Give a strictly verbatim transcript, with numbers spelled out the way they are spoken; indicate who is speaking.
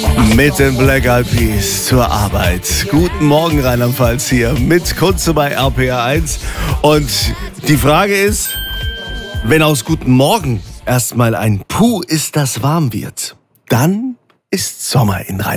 Speaker 1: Mit den Black Eyed Peas zur Arbeit. Guten Morgen Rheinland-Pfalz hier mit Kunze bei R P R eins. Und die Frage ist, wenn aus Guten Morgen erstmal ein Puh ist, das warm wird, dann ist Sommer in Rheinland-Pfalz.